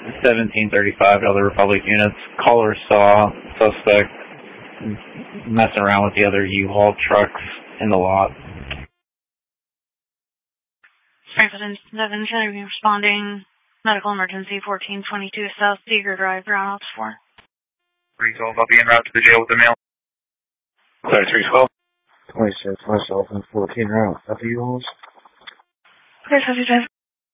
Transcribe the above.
1735 to other Republic units. Caller saw suspect messing around with the other U-Haul trucks in the lot. President 7 should be responding. Medical emergency 1422 South Seeger Drive, Brown Ops 4. 312, I'll be en route to the jail with the mail. Clear 312. 26, myself and 14 route. After you all. Okay, 75.